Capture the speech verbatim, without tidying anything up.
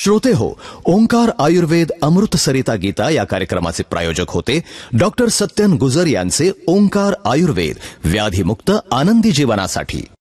श्रोते हो, ओंकार आयुर्वेद अमृत सरिता गीता या कार्यक्रमाचे प्रायोजक होते डॉक्टर सत्यन गुजर यांचे ओंकार आयुर्वेद, व्याधीमुक्त आनंदी जीवनासाठी.